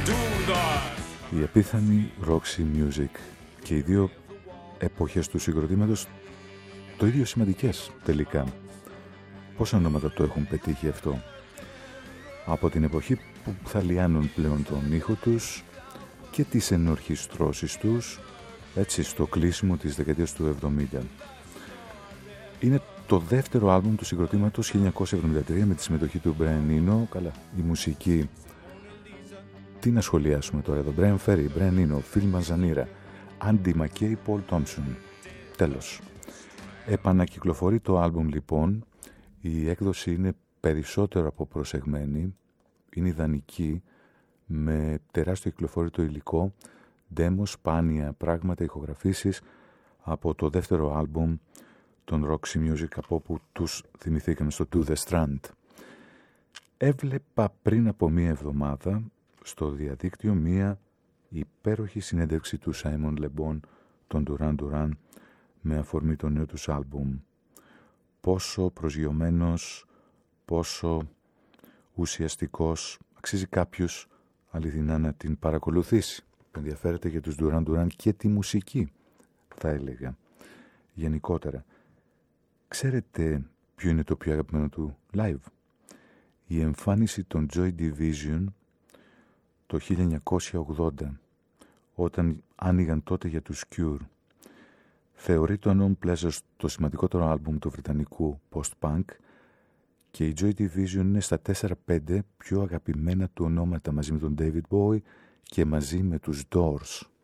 Η απίθανη Roxy Music και οι δύο εποχές του συγκροτήματος το ίδιο σημαντικές τελικά. Πόσα ονόματα το έχουν πετύχει αυτό. Από την εποχή που θα λιάνουν πλέον τον ήχο τους και τις ενορχιστρώσεις τους, έτσι στο κλείσιμο της δεκαετίας του 70. Είναι το δεύτερο άλμπουμ του συγκροτήματος 1973 με τη συμμετοχή του Brian Eno. Καλά, η μουσική, τι να σχολιάσουμε τώρα εδώ. Brian Ferry, Brian Eno, Phil Manzanera, Andy McKay, Paul Thompson. Τέλος. Επανακυκλοφορεί το άλμπουμ λοιπόν. Η έκδοση είναι περισσότερο από προσεγμένη. Είναι ιδανική, με τεράστιο κυκλοφορήτο υλικό, demo, σπάνια πράγματα, ηχογραφήσεις από το δεύτερο άλμπουμ των Roxy Music, από όπου τους θυμηθήκαμε στο To The Strand. Έβλεπα πριν από μία εβδομάδα στο διαδίκτυο μία υπέροχη συνέντευξη του Simon Le Bon, τον Duran Duran, με αφορμή το νέο τους άλμπουμ. Πόσο προσγειωμένος, πόσο ουσιαστικός, αξίζει κάποιος αληθινά να την παρακολουθήσει. Ενδιαφέρεται για τους Duran Duran και τη μουσική, θα έλεγα, γενικότερα. Ξέρετε ποιο είναι το πιο αγαπημένο του live? Η εμφάνιση των Joy Division το 1980, όταν άνοιγαν τότε για τους Cure. Θεωρεί το Unknown Pleasures το σημαντικότερο άλμπουμ του βρετανικού post-punk και η Joy Division είναι στα 4-5 πιο αγαπημένα του ονόματα, μαζί με τον David Bowie και μαζί με τους Doors.